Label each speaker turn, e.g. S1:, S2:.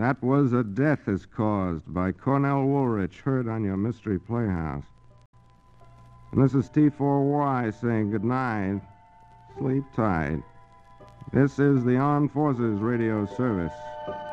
S1: That was A Death Is Caused by Cornell Woolrich, heard on your Mystery Playhouse. And this is T4Y saying good night. Sleep tight. This is the Armed Forces Radio Service.